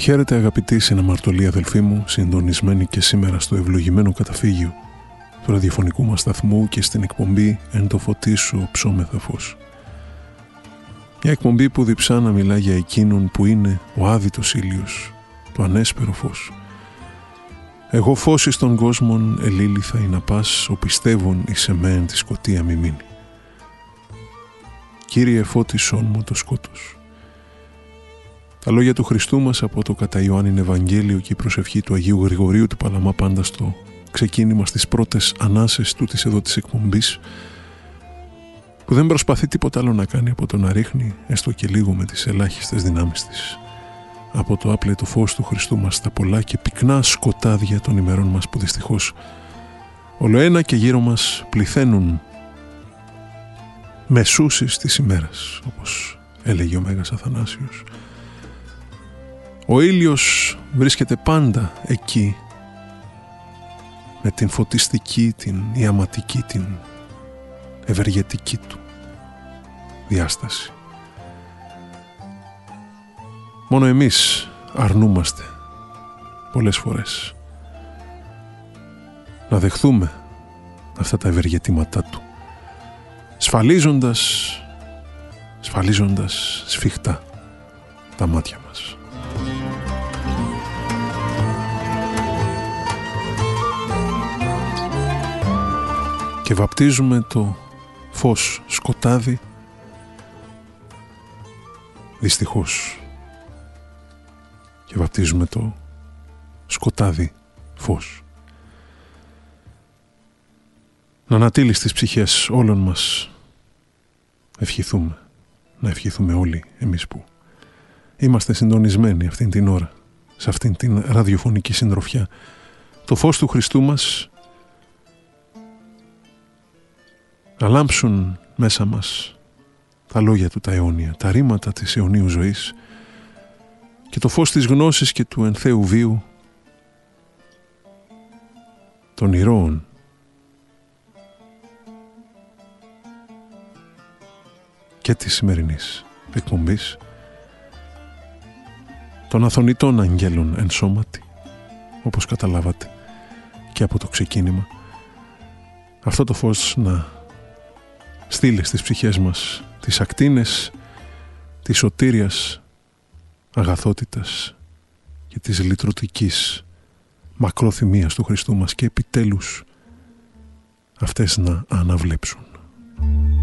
Χαίρετε αγαπητοί συναμαρτωλοί αδελφοί μου, συντονισμένοι και σήμερα στο ευλογημένο καταφύγιο του ραδιοφωνικού μας σταθμού και στην εκπομπή «Εν το φωτί σου ψώμεθα φως». Μια εκπομπή που διψά να μιλά για εκείνον που είναι ο άδυτος ήλιος, το ανέσπερο φως. Εγώ φως εις των κόσμων ελήλυθα ή να πας, ο πιστεύων εις εμέν τη σκοτία μη μείνει. Κύριε φώτισόν μου το σκότος. Τα λόγια του Χριστού μας από το κατά Ιωάννην Ευαγγέλιο και η προσευχή του Αγίου Γρηγορίου του Παλαμά πάντα στο ξεκίνημα στις πρώτες ανάσες του της εδώ της εκπομπής, που δεν προσπαθεί τίποτα άλλο να κάνει από το να ρίχνει έστω και λίγο με τις ελάχιστες δυνάμεις της από το άπλετο φως του Χριστού μας τα πολλά και πυκνά σκοτάδια των ημερών μας που δυστυχώς ολοένα και γύρω μας πληθαίνουν μεσούσεις της ημέρας, όπως έλεγε ο Μέγας Αθανάσιος. Ο ήλιος βρίσκεται πάντα εκεί με την φωτιστική, την ιαματική, την ευεργετική του διάσταση. Μόνο εμείς αρνούμαστε πολλές φορές να δεχθούμε αυτά τα ευεργετήματά του, σφαλίζοντας σφιχτά τα μάτια μας. Και βαπτίζουμε το φως σκοτάδι, δυστυχώς, και βαπτίζουμε το σκοτάδι φως. Να ανατείλει στις ψυχές όλων μας ευχηθούμε, να ευχηθούμε όλοι εμείς που είμαστε συντονισμένοι αυτήν την ώρα, σε αυτήν την ραδιοφωνική συντροφιά, το φως του Χριστού μας να λάμψουν μέσα μας τα λόγια του τα αιώνια, τα ρήματα της αιωνίου ζωής και το φως της γνώσης και του ενθέου βίου των ηρώων και της σημερινής εκπομπής, των αθωνητών αγγέλων εν σώματι, όπως καταλάβατε και από το ξεκίνημα, αυτό το φως να στείλει στις ψυχές μας τις ακτίνες της σωτήριας αγαθότητας και της λυτρωτικής μακροθυμίας του Χριστού μας και επιτέλους αυτές να αναβλέψουν.